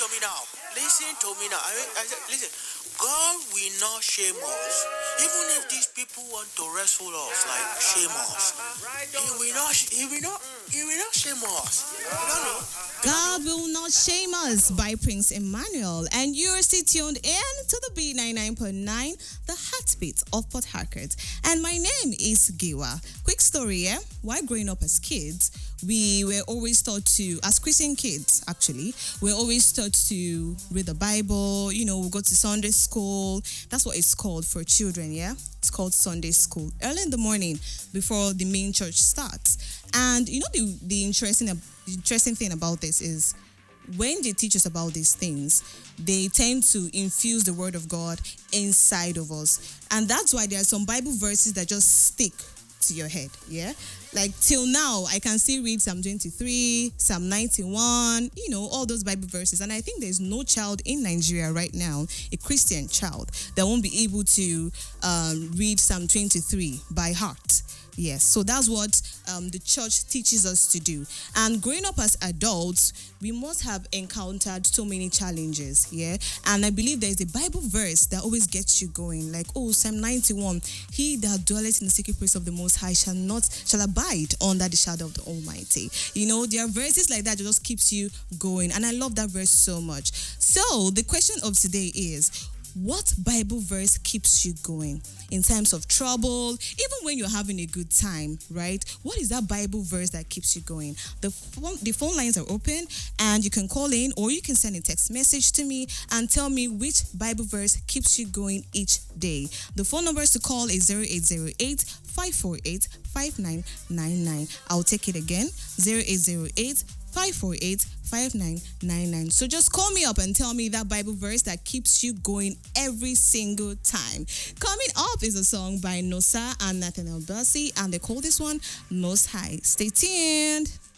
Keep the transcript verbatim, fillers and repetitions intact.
to me now. Listen to me now. I, I said, listen. God will not shame us. Even if these people want to wrestle us, like shame us, He will not. He will not. He will not shame us. You don't know. God will not shame us by Prince Emmanuel. And you're still tuned in to the B ninety-nine point nine, the heartbeat of Port Harcourt. And my name is Giwa. Quick story, yeah? While growing up as kids, we were always taught to, as Christian kids actually, we're always taught to read the Bible, you know, we go to Sunday school. That's what it's called for children, yeah? It's called Sunday school. Early in the morning before the main church starts. And you know the, the interesting the interesting thing about this is when they teach us about these things, they tend to infuse the word of God inside of us. And that's why there are some Bible verses that just stick to your head, yeah? Like till now, I can still read Psalm twenty-three, Psalm ninety-one, you know, all those Bible verses. And I think there's no child in Nigeria right now, a Christian child, that won't be able to um, read Psalm twenty-three by heart. Yes, so that's what um, the church teaches us to do. And growing up as adults, we must have encountered so many challenges, yeah? And I believe there's a Bible verse that always gets you going, like, oh, Psalm ninety-one, he that dwelleth in the secret place of the Most High shall not, shall abide under the shadow of the Almighty. You know, there are verses like that that just keeps you going. And I love that verse so much. So the question of today is, what Bible verse keeps you going in times of trouble, even when you're having a good time, right? What is that Bible verse that keeps you going? The phone, the phone lines are open and you can call in or you can send a text message to me and tell me which Bible verse keeps you going each day. The phone numbers to call is zero eight zero eight, five four eight, five nine nine nine. I'll take it again, zero eight zero eight, five four eight, five nine nine nine. So just call me up and tell me that Bible verse that keeps you going every single time. Coming up is a song by Nosa and Nathaniel Bassey, and they call this one Most High. Stay tuned.